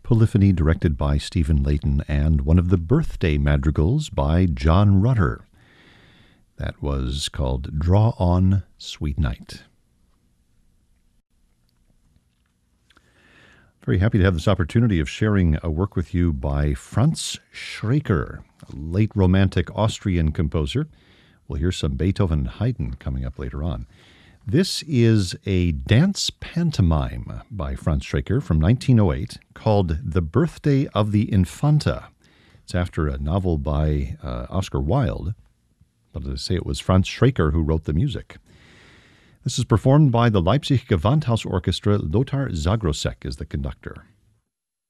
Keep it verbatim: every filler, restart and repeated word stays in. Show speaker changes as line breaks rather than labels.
Polyphony directed by Stephen Layton, and one of the birthday madrigals by John Rutter. That was called Draw On, Sweet Night. Very happy to have this opportunity of sharing a work with you by Franz Schreker, a late Romantic Austrian composer. We'll hear some Beethoven and Haydn coming up later on. This is a dance pantomime by Franz Schreker from nineteen oh eight called The Birthday of the Infanta. It's after a novel by uh, Oscar Wilde, but as I say, it was Franz Schreker who wrote the music. This is performed by the Leipzig Gewandhaus Orchestra. Lothar Zagrosek is the conductor.